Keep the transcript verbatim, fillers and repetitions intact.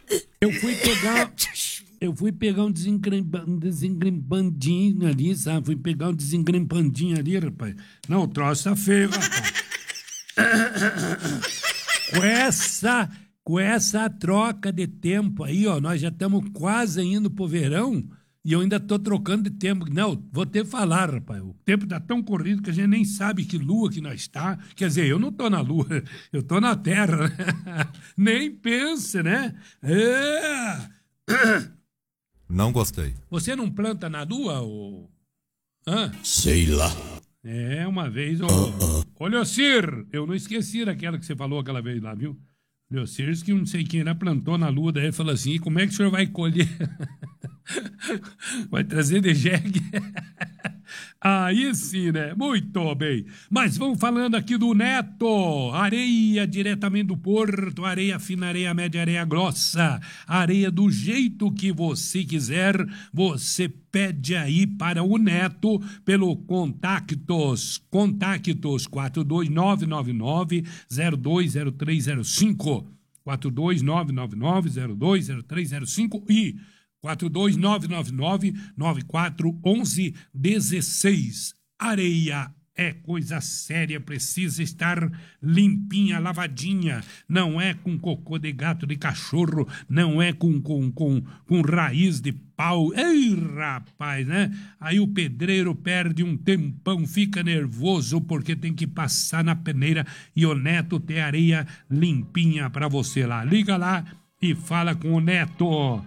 Eu fui pegar. Eu fui pegar um desengrimpa- um desengrimpandinho ali, sabe? Fui pegar um desengrimpandinho ali, rapaz. Não, o troço tá feio, rapaz. Com essa, com essa troca de tempo aí, ó, nós já estamos quase indo pro verão e eu ainda tô trocando de tempo. Não, vou ter que falar, rapaz. O tempo tá tão corrido que a gente nem sabe que lua que nós está. Quer dizer, eu não tô na lua, eu tô na terra, né? Nem pense, né? É. Não gostei. Você não planta na lua, ô? Hã? Sei lá. É, uma vez, ô. Ô, Leocir, eu não esqueci daquela que você falou aquela vez lá, viu? Leocir disse que não sei quem era, plantou na lua, daí ele falou assim: e como é que o senhor vai colher? Vai trazer de jegue? Aí sim, né? Muito bem. Mas vamos falando aqui do Neto. Areia diretamente do Porto, areia fina, areia média, areia grossa. Areia do jeito que você quiser. Você pede aí para o Neto pelo Contactos. Contactos quatro dois nove nove nove zero dois zero três zero cinco. quatro dois nove nove nove zero dois zero três zero cinco e quatro dois nove nove nove nove quatro um um seis. Areia é coisa séria, precisa estar limpinha, lavadinha. Não é com cocô de gato, de cachorro, não é com, com, com, com raiz de pau. Ei, rapaz, né? Aí o pedreiro perde um tempão, fica nervoso porque tem que passar na peneira e o Neto tem areia limpinha pra você lá. Liga lá e fala com o Neto.